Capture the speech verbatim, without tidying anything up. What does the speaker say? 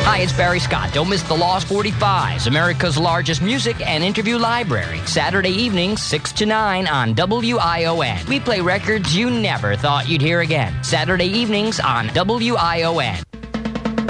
Hi, it's Barry Scott. Don't miss the Lost forty-fives, America's largest music and interview library. Saturday evenings, six to nine on W I O N. We play records you never thought you'd hear again. Saturday evenings on W I O N.